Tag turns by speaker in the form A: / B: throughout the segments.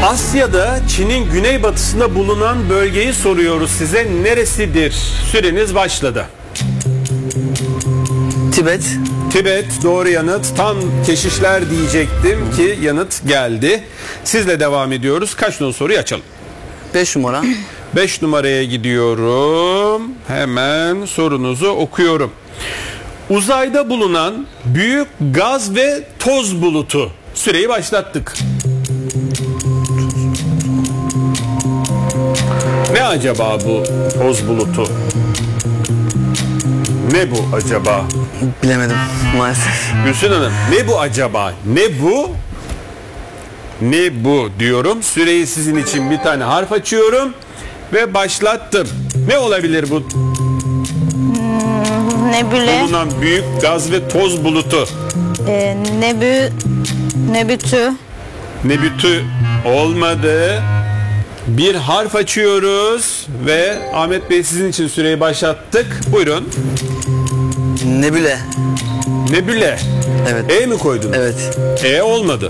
A: Asya'da Çin'in güneybatısında bulunan bölgeyi soruyoruz size. Neresidir? Süreniz başladı.
B: Tibet.
A: Tibet doğru yanıt. Tam keşişler diyecektim ki yanıt geldi. Sizle devam ediyoruz. Kaç numaralı soruyu açalım?
B: 5 numara.
A: 5 numaraya gidiyorum. Hemen sorunuzu okuyorum. Uzayda bulunan büyük gaz ve toz bulutu. Süreyi başlattık. Ne acaba bu toz bulutu? Ne bu acaba?
B: Bilemedim maalesef.
A: Gülsün Hanım, ne bu acaba? Ne bu? Ne bu diyorum. Süreyi sizin için bir tane harf açıyorum ve başlattım. Ne olabilir bu?
C: Nebüle,
A: Bulunan büyük gaz ve toz bulutu.
C: nebütü,
A: Nebütü olmadı. Bir harf açıyoruz ve Ahmet Bey sizin için süreyi başlattık. Buyurun.
B: Nebüle.
A: Nebüle.
B: Evet.
A: E mi koydunuz?
B: Evet.
A: E olmadı.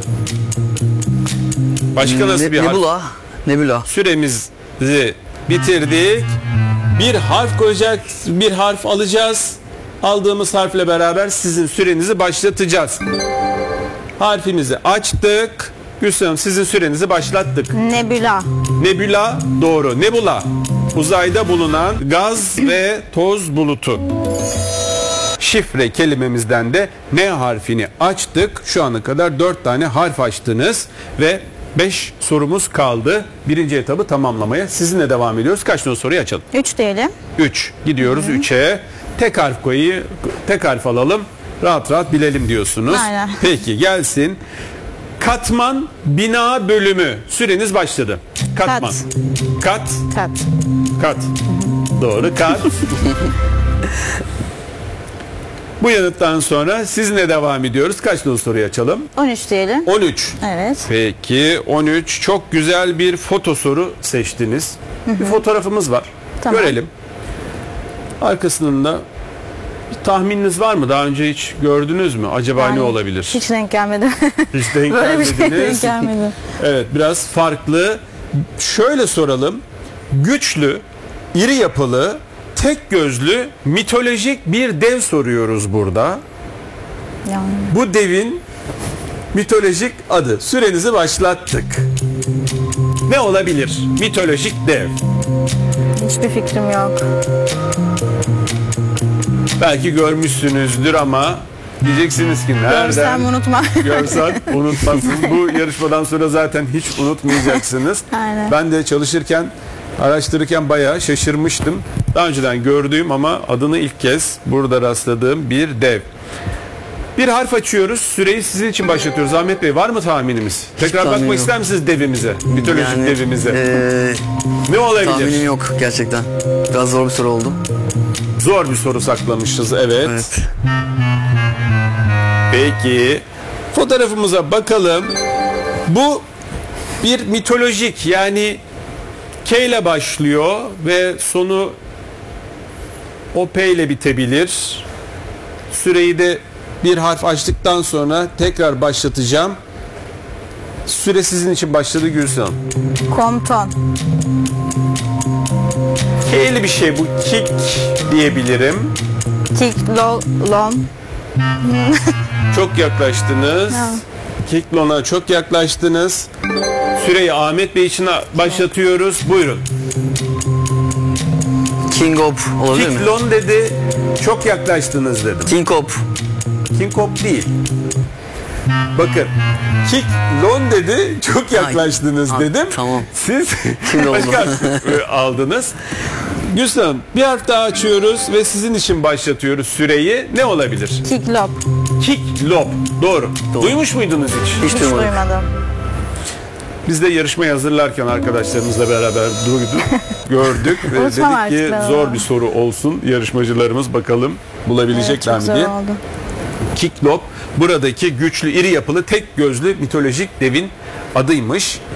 A: Başka nasıl bir harf?
B: Nebula. Nebula.
A: Süremizi bitirdik. Bir harf koyacak, bir harf alacağız. Aldığımız harfle beraber sizin sürenizi başlatacağız. Harfimizi açtık. Gülsün Hanım, sizin sürenizi başlattık.
C: nebula,
A: Nebula doğru. Nebula uzayda bulunan gaz ve toz bulutu. Şifre kelimemizden de N harfini açtık. Şu ana kadar 4 tane harf açtınız ve 5 sorumuz kaldı. Birinci etabı tamamlamaya sizinle devam ediyoruz. Kaç numaralı soruyu açalım?
C: 3 diyelim.
A: 3. Gidiyoruz 3'e. Tek harf tek harf alalım. Rahat rahat bilelim diyorsunuz.
C: Aynen.
A: Peki gelsin. Katman bina bölümü. Süreniz başladı. Katman. Kat.
C: Kat.
A: Kat. Doğru kat. Bu yanıttan sonra sizinle devam ediyoruz. Kaç numaralı soruyu açalım?
C: 13 diyelim.
A: 13.
C: Evet.
A: Peki 13. Çok güzel bir foto soru seçtiniz. Bir fotoğrafımız var.
C: Tamam.
A: Görelim. Arkasında bir tahmininiz var mı? Daha önce hiç gördünüz mü? Acaba
C: Yani
A: ne olabilir?
C: Hiç denk gelmedi.
A: Hiç denk
C: Böyle bir şey denk
A: gelmediniz.
C: gelmedi.
A: Evet, biraz farklı. Şöyle soralım. Güçlü, iri yapılı, tek gözlü, mitolojik bir dev soruyoruz burada.
C: Yani.
A: Bu devin mitolojik adı. Sürenizi başlattık. Ne olabilir? Mitolojik dev.
C: Hiçbir fikrim yok.
A: Belki görmüşsünüzdür ama diyeceksiniz ki nereden?
C: Görsem unutma.
A: Görsen unutmazsınız. Bu yarışmadan sonra zaten hiç unutmayacaksınız.
C: Aynen.
A: Ben de çalışırken, araştırırken bayağı şaşırmıştım. Daha önceden gördüğüm ama adını ilk kez burada rastladığım bir dev. Bir harf açıyoruz. Süreyi sizin için başlatıyoruz. Ahmet Bey, var mı tahminimiz? Tekrar
B: tahminim
A: bakmak
B: yok.
A: ister misiniz devimize? Mitolojik devimize. Ne olabilir?
B: Tahminim yok gerçekten. Biraz zor bir soru oldu.
A: Zor bir soru saklamışız. Evet.
B: Evet.
A: Peki. Fotoğrafımıza bakalım. Bu bir mitolojik, yani K ile başlıyor ve sonu o P ile bitebilir. Süreyi de bir harf açtıktan sonra tekrar başlatacağım. Süre sizin için başladı Gülsün Hanım.
C: Komton.
A: K'li bir şey bu. Kik diyebilirim.
C: Kiklolom.
A: Çok yaklaştınız.
C: Ha.
A: Kiklon'a çok yaklaştınız. Süreyi Ahmet Bey için başlatıyoruz. Buyurun.
B: King Hop olabilir mi?
A: Kiklon dedi. Çok yaklaştınız dedim.
B: King Hop.
A: King Hop değil. Bakın. Kiklon dedi. Çok yaklaştınız
B: Ha,
A: dedim.
B: tamam.
A: Siz
B: Şimdi oldu.
A: başka aldınız. Gülsün Hanım, bir harf daha açıyoruz ve sizin için başlatıyoruz süreyi. Ne olabilir?
C: Kiklop.
A: Kiklop. Doğru. Duymuş muydunuz hiç?
B: Hiç
C: Hiç
B: duymadım.
C: duymadım.
A: Biz de yarışmayı hazırlarken arkadaşlarımızla beraber gördük ve
C: Unutmam
A: dedik
C: artık
A: ki
C: ben
A: zor
C: onu.
A: bir soru olsun. Yarışmacılarımız bakalım
C: Evet,
A: bulabilecekler
C: çok
A: mi
C: zor
A: diye.
C: oldu.
A: Kiklop buradaki güçlü, iri yapılı, tek gözlü mitolojik devin adıymış.